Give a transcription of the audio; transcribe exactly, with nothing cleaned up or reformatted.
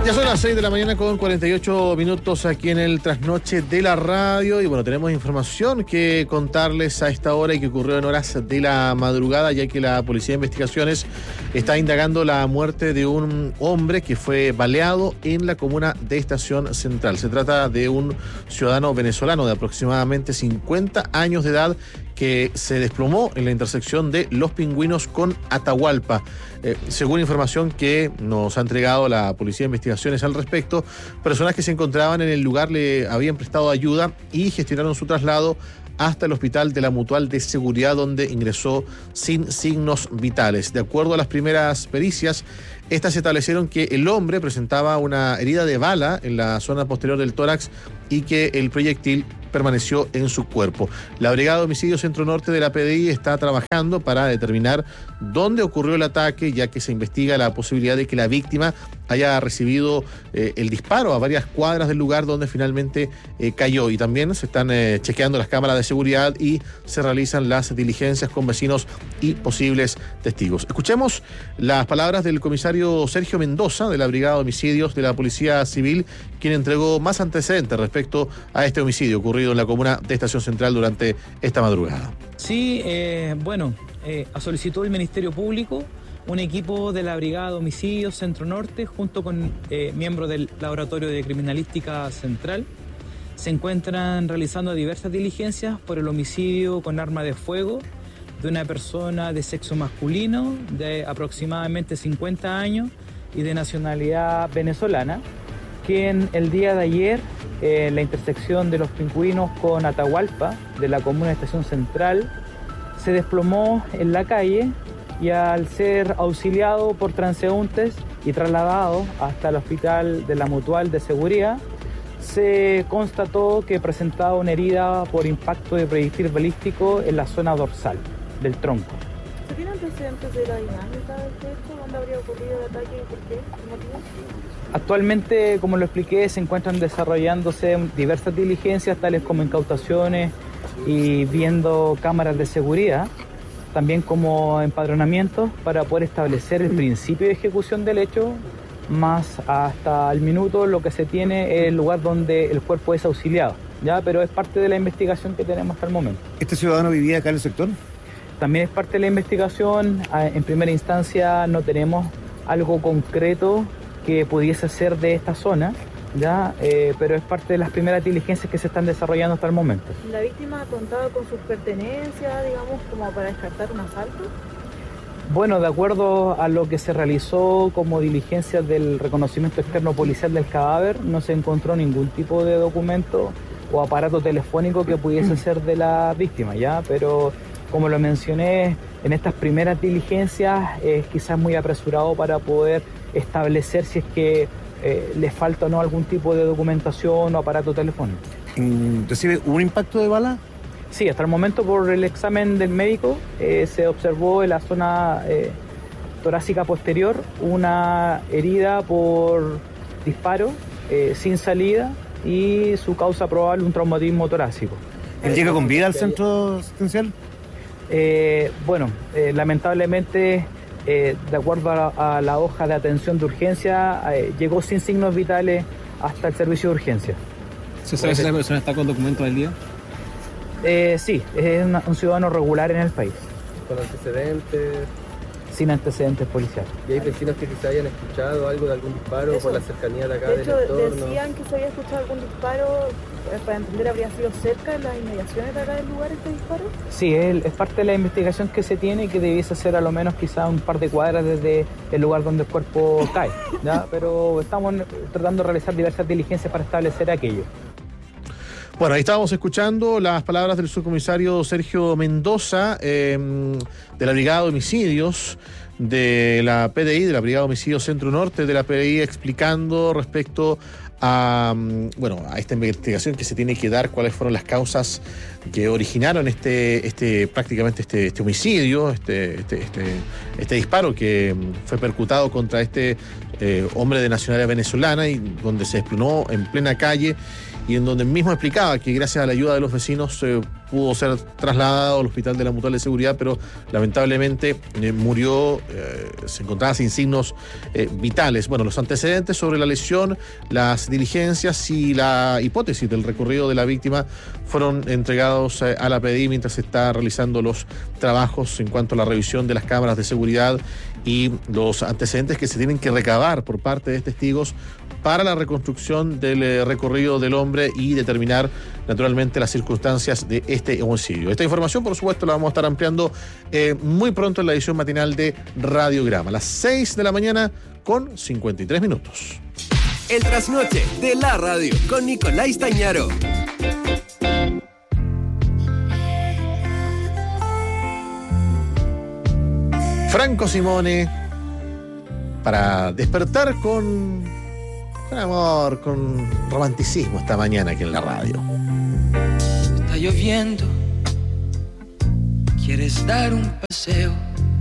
Ya son las seis de la mañana con cuarenta y ocho minutos aquí en el Trasnoche de la Radio. Y bueno, tenemos información que contarles a esta hora y que ocurrió en horas de la madrugada, ya que la Policía de Investigaciones está indagando la muerte de un hombre que fue baleado en la comuna de Estación Central. Se trata de un ciudadano venezolano de aproximadamente cincuenta años de edad que se desplomó en la intersección de Los Pingüinos con Atahualpa. Eh, según información que nos ha entregado la Policía de Investigaciones al respecto, personas que se encontraban en el lugar le habían prestado ayuda y gestionaron su traslado hasta el hospital de la Mutual de Seguridad, donde ingresó sin signos vitales. De acuerdo a las primeras pericias, estas establecieron que el hombre presentaba una herida de bala en la zona posterior del tórax y que el proyectil permaneció en su cuerpo. La Brigada de Homicidio Centro Norte de la P D I está trabajando para determinar dónde ocurrió el ataque, ya que se investiga la posibilidad de que la víctima haya recibido eh, el disparo a varias cuadras del lugar donde finalmente eh, cayó. Y también se están eh, chequeando las cámaras de seguridad y se realizan las diligencias con vecinos y posibles testigos. Escuchemos las palabras del comisario Sergio Mendoza de la Brigada de Homicidios de la Policía Civil, quien entregó más antecedentes respecto a este homicidio ocurrido en la comuna de Estación Central durante esta madrugada. Sí, eh, bueno, eh, solicitó el Ministerio Público un equipo de la Brigada de Homicidios Centro Norte junto con eh, miembros del Laboratorio de Criminalística Central. Se encuentran realizando diversas diligencias por el homicidio con arma de fuego de una persona de sexo masculino de aproximadamente cincuenta años y de nacionalidad venezolana, quien el día de ayer en la intersección de Los Pingüinos con Atahualpa de la comuna de Estación Central se desplomó en la calle y al ser auxiliado por transeúntes y trasladado hasta el hospital de la Mutual de Seguridad, se constató que presentaba una herida por impacto de proyectil balístico en la zona dorsal del tronco. ¿Se tiene antecedentes de la dinámica del hecho? ¿Dónde habría ocurrido el ataque y por qué? ¿Qué motivo? Actualmente, como lo expliqué, se encuentran desarrollándose diversas diligencias, tales como incautaciones y viendo cámaras de seguridad, también como empadronamientos para poder establecer el principio de ejecución del hecho, más hasta el minuto lo que se tiene es el lugar donde el cuerpo es auxiliado, ¿ya? Pero es parte de la investigación que tenemos hasta el momento. ¿Este ciudadano vivía acá en el sector? También es parte de la investigación. En primera instancia no tenemos algo concreto que pudiese ser de esta zona, ¿ya? Eh, pero es parte de las primeras diligencias que se están desarrollando hasta el momento. ¿La víctima contaba con sus pertenencias, digamos, como para descartar un asalto? Bueno, de acuerdo a lo que se realizó como diligencia del reconocimiento externo policial del cadáver, no se encontró ningún tipo de documento o aparato telefónico que pudiese ser de la víctima, ¿ya? Pero como lo mencioné, en estas primeras diligencias es quizás muy apresurado para poder establecer si es que eh, le falta o no algún tipo de documentación o aparato telefónico. ¿Recibe un impacto de bala? Sí, hasta el momento por el examen del médico eh, se observó en la zona eh, torácica posterior una herida por disparo eh, sin salida y su causa probable un traumatismo torácico. ¿Él llega con vida al centro asistencial? Eh, bueno, eh, lamentablemente, eh, de acuerdo a la, a la hoja de atención de urgencia, eh, llegó sin signos vitales hasta el servicio de urgencia. ¿Se sabe si esa persona está con documentos del día? Eh, sí, es una, un ciudadano regular en el país. ¿Con antecedentes? Sin antecedentes policiales. ¿Y hay vecinos que quizá hayan escuchado algo de algún disparo Eso. por la cercanía de acá De del hecho, entorno? decían que se había escuchado algún disparo, eh, para entender, ¿habría sido cerca de las inmediaciones de acá del lugar este disparo? Sí, es, es parte de la investigación que se tiene y que debiese ser a lo menos quizá un par de cuadras desde el lugar donde el cuerpo cae, ¿ya? Pero estamos tratando de realizar diversas diligencias para establecer aquello. Bueno, ahí estábamos escuchando las palabras del subcomisario Sergio Mendoza, eh, de la Brigada de Homicidios de la P D I, de la Brigada de Homicidios Centro Norte de la P D I, explicando respecto a, bueno, a esta investigación que se tiene que dar, cuáles fueron las causas que originaron este, este prácticamente este, este homicidio, este, este, este, este disparo que fue percutado contra este eh, hombre de nacionalidad venezolana y donde se desplomó en plena calle, y en donde mismo explicaba que gracias a la ayuda de los vecinos eh, pudo ser trasladado al hospital de la Mutual de Seguridad, pero lamentablemente eh, murió eh, se encontraba sin signos eh, vitales. Bueno, los antecedentes sobre la lesión, las diligencias y la hipótesis del recorrido de la víctima fueron entregados eh, a la P D I mientras se está realizando los trabajos en cuanto a la revisión de las cámaras de seguridad y los antecedentes que se tienen que recabar por parte de testigos para la reconstrucción del eh, recorrido del hombre y determinar naturalmente las circunstancias de este homicidio. Esta información, por supuesto, la vamos a estar ampliando eh, muy pronto en la edición matinal de Radiograma, a las seis de la mañana con cincuenta y tres minutos. El trasnoche de la radio con Nicolás Tañaro. Franco Simone, para despertar con, con amor, con romanticismo esta mañana aquí en la radio. Está lloviendo, quieres dar un paseo,